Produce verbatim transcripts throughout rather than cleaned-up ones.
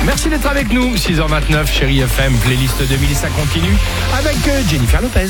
Merci d'être avec nous. six heures vingt-neuf, Chérie F M, playlist deux mille, ça continue avec Jennifer Lopez.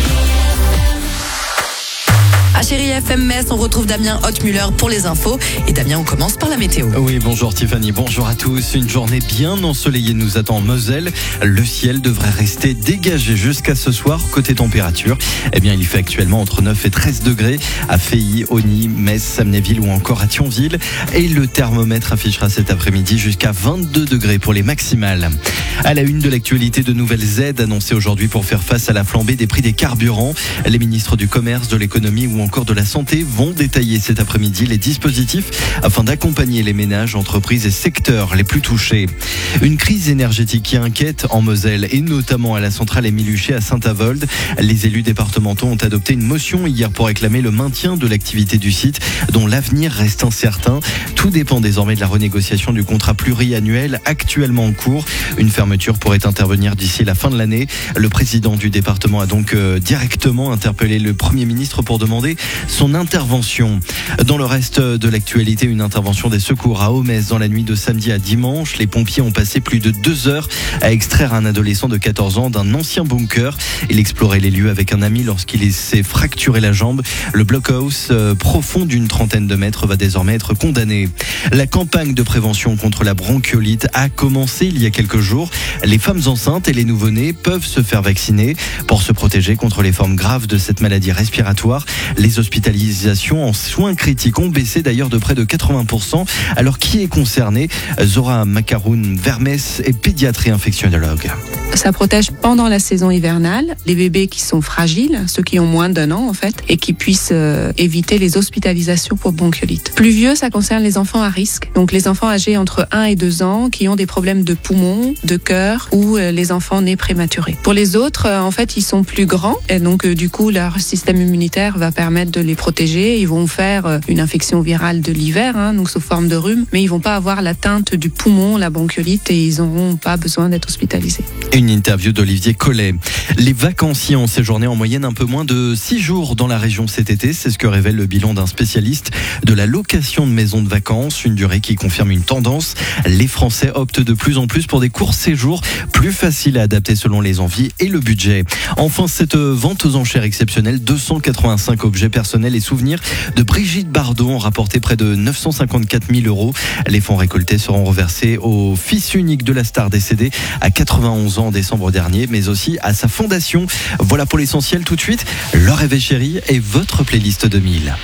À Chérie F M Metz, on retrouve Damien Hotmuller pour les infos. Et Damien, on commence par la météo. Oui, bonjour Tiffany, bonjour à tous. Une journée bien ensoleillée nous attend en Moselle. Le ciel devrait rester dégagé jusqu'à ce soir. Côté température, eh bien, il fait actuellement entre neuf et treize degrés à Feilly, Ogny, Metz, Samnéville ou encore à Thionville. Et le thermomètre affichera cet après-midi jusqu'à vingt-deux degrés pour les maximales. À la une de l'actualité, de nouvelles aides annoncées aujourd'hui pour faire face à la flambée des prix des carburants. Les ministres du Commerce, de l'Économie ou encore de la Santé vont détailler cet après-midi les dispositifs afin d'accompagner les ménages, entreprises et secteurs les plus touchés. Une crise énergétique qui inquiète en Moselle et notamment à la centrale Émile Huchet à Saint-Avold. Les élus départementaux ont adopté une motion hier pour réclamer le maintien de l'activité du site dont l'avenir reste incertain. Tout dépend désormais de la renégociation du contrat pluriannuel actuellement en cours. Une fermeture pourrait intervenir d'ici la fin de l'année. Le président du département a donc euh, directement interpellé le Premier ministre pour demander son intervention. Dans le reste de l'actualité, une intervention des secours à Aumez dans la nuit de samedi à dimanche. Les pompiers ont passé plus de deux heures à extraire un adolescent de quatorze ans d'un ancien bunker. Il explorait les lieux avec un ami lorsqu'il s'est fracturé la jambe. Le blockhouse euh, profond d'une trentaine de mètres va désormais être condamné. La campagne de prévention contre la bronchiolite a commencé il y a quelques jours. Les femmes enceintes et les nouveau-nés peuvent se faire vacciner pour se protéger contre les formes graves de cette maladie respiratoire. Les hospitalisations en soins critiques ont baissé d'ailleurs de près de quatre-vingts pour cent. Alors qui est concerné? Zora Macaroun-Vermès est pédiatre et infectiologue. Ça protège pendant la saison hivernale les bébés qui sont fragiles, ceux qui ont moins d'un an en fait, et qui puissent euh, éviter les hospitalisations pour bronchiolite. Plus vieux, ça concerne les enfants à risque, donc les enfants âgés entre un et deux ans qui ont des problèmes de poumons, de cœur ou euh, les enfants nés prématurés. Pour les autres, euh, en fait, ils sont plus grands et donc euh, du coup leur système immunitaire va permettre de les protéger. Ils vont faire euh, une infection virale de l'hiver, hein, donc sous forme de rhume, mais ils vont pas avoir l'atteinte du poumon, la bronchiolite, et ils n'auront pas besoin d'être hospitalisés. Une interview d'Olivier Collet. Les vacanciers ont séjourné en moyenne un peu moins de six jours dans la région cet été. C'est ce que révèle le bilan d'un spécialiste de la location de maisons de vacances. Une durée qui confirme une tendance. Les Français optent de plus en plus pour des courts séjours plus faciles à adapter selon les envies et le budget. Enfin, cette vente aux enchères exceptionnelle, deux cent quatre-vingt-cinq objets personnels et souvenirs de Brigitte Bardot ont rapporté près de neuf cent cinquante-quatre mille euros. Les fonds récoltés seront reversés au fils unique de la star décédée à quatre-vingt-onze ans en décembre dernier, mais aussi à sa fondation. Voilà pour l'essentiel. Tout de suite, le Réveil Chéri et votre playlist deux mille.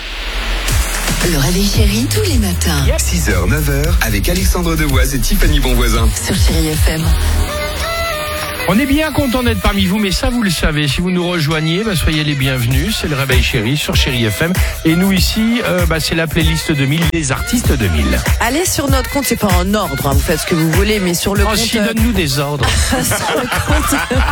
Le Réveil Chéri, tous les matins. six heures, neuf heures, avec Alexandre Devoise et Tiffany Bonvoisin. Sur Chérie F M. On est bien content d'être parmi vous, mais ça vous le savez, si vous nous rejoignez, bah, soyez les bienvenus. C'est le Réveil Chéri sur Chérie F M. Et nous ici, euh, bah, c'est la playlist deux mille, les artistes deux mille. Allez sur notre compte, c'est pas en ordre, hein, vous faites ce que vous voulez, mais sur le Oh, compte... si, donne-nous des ordres. sur le compte